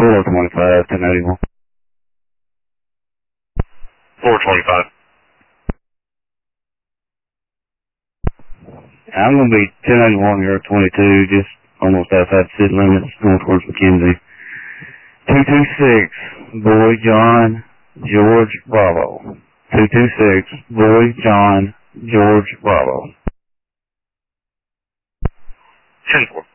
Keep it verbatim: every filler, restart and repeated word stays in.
four twenty-five, ten eighty-one. four twenty-five. I'm going to be ten eighty-one here at twenty-two, just almost outside the city limits, going towards McKenzie. two two six, Boy John, George Bravo. two two six, Boy John, George Bravo. ten four.